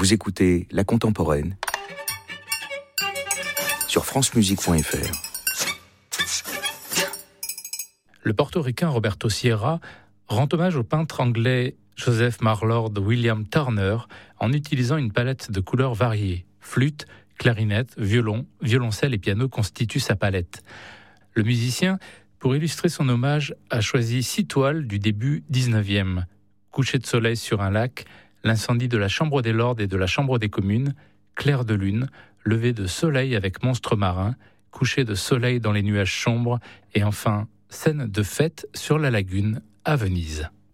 Vous écoutez La Contemporaine sur francemusique.fr. Le portoricain Roberto Sierra rend hommage au peintre anglais Joseph Marlord William Turner en utilisant une palette de couleurs variées. Flûte, clarinette, violon, violoncelle et piano constituent sa palette. Le musicien, pour illustrer son hommage, a choisi 6 toiles du début 19e. Coucher de soleil sur un lac, l'incendie de la Chambre des Lords et de la Chambre des Communes, clair de lune, lever de soleil avec monstre marin, coucher de soleil dans les nuages sombres et enfin scène de fête sur la lagune à Venise.